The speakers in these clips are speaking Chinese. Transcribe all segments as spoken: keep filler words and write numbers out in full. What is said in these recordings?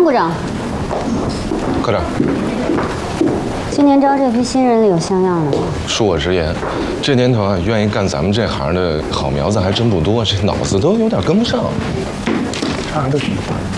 部长。 科长， 今年招这批新人里有像样的吗？ 恕我直言，这年头啊，愿意干咱们这行的好苗子还真不多，这脑子都有点跟不上。差着。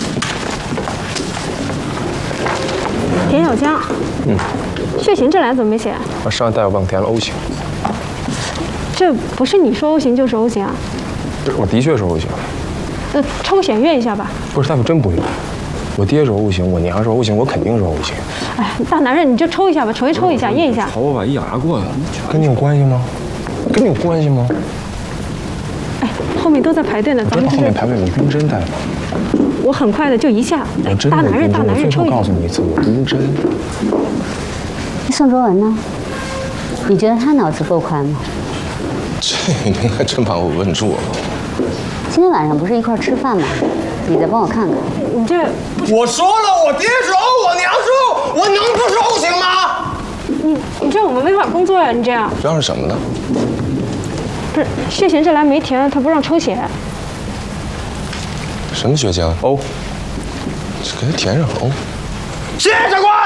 田小江，嗯，血型这栏怎么没写？ 我上一代我忘填了 O 型。 这不是你说 O 型就是 O 型啊？ 我的确是 O 型。 那抽血验一下吧。 不是大夫，真不用。我爹是 O 型，我娘是 O 型，我肯定是 O 型。 哎，大男人你就抽一下吧，重新抽一下，验一下。 朝我把一咬牙过去，跟你有关系吗？跟你有关系吗？ 哎，后面都在排队呢，咱们后面排队，我晕针大夫。 我很快的就一下。 我真的大男人，大男人抽一下。 我告诉你一次，我晕针。 宋卓文呢？你觉得他脑子够快吗？ 这您还真把我问住了。 今天晚上不是一块吃饭吗？你再帮我看看。 你这…… 我说了，我爹是 O， 我娘是 O， 我能不是 O 型吗？ 你你这样我们没法工作呀！你这样。 这样是什么呢？ 不是血型这栏没填，他不让抽血。 什么血型 ？O。 给他填上 O。 谢长官。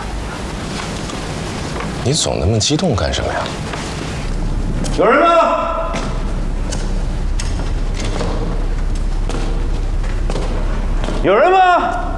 你总那么激动干什么呀？ 有人吗？有人吗？